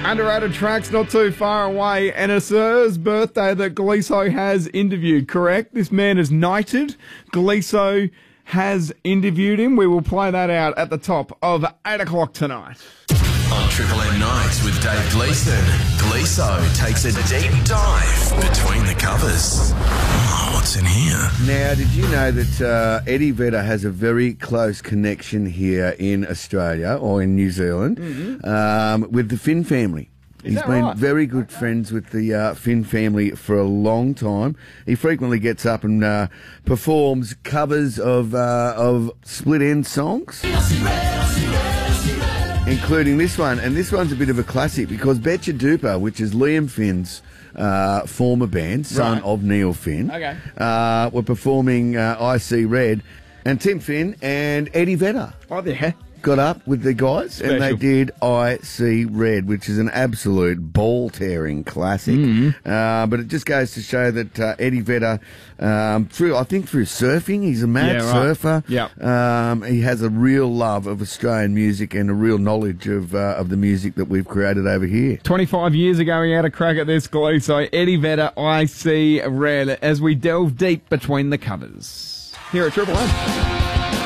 Underrated tracks not too far away, and it's his birthday that Gleeso has interviewed, correct? This man is knighted. Gleeso has interviewed him. We will play that out at the top of 8 o'clock tonight. On Triple M Nights with Dave Gleeson, Gleeso takes a deep dive between the covers. Oh, what's in here? Now, did you know that Eddie Vedder has a very close connection here in Australia or in New Zealand with the Finn family? He's been very good friends with the Finn family for a long time. He frequently gets up and performs covers of Split Enz songs, including this one. And this one's a bit of a classic because Betcha Duper, which is Liam Finn's former band, son of Neil Finn, were performing I See Red. And Tim Finn and Eddie Vedder got up with the guys and they did I See Red, which is an absolute ball-tearing classic. But it just goes to show that Eddie Vedder, through surfing, he's a mad surfer. He has a real love of Australian music and a real knowledge of the music that we've created over here. 25 years ago, he had a crack at this, Gleeso. Eddie Vedder, I See Red, as we delve deep between the covers. Here at Triple M.